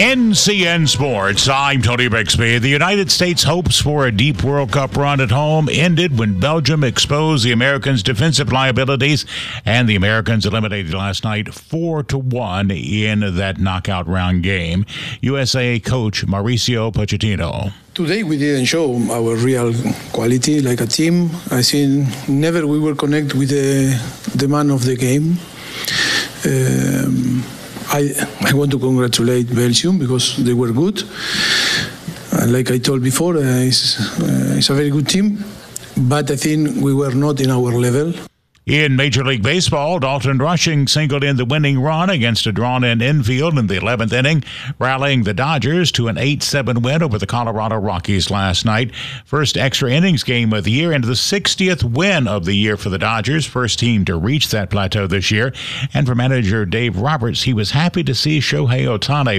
NCN Sports, I'm Tony Bixby. The United States' hopes for a deep World Cup run at home ended when Belgium exposed the Americans' defensive liabilities, and the Americans eliminated last night 4-1 in that knockout round game. USA coach Mauricio Pochettino. Today we didn't show our real quality like a team. I think never we will connect with the man of the game. I want to congratulate Belgium because they were good. Like I told before, it's a very good team, but I think we were not in our level. In Major League Baseball, Dalton Rushing singled in the winning run against a drawn-in infield in the 11th inning, rallying the Dodgers to an 8-7 win over the Colorado Rockies last night. First extra innings game of the year and the 60th win of the year for the Dodgers, first team to reach that plateau this year. And for manager Dave Roberts, he was happy to see Shohei Ohtani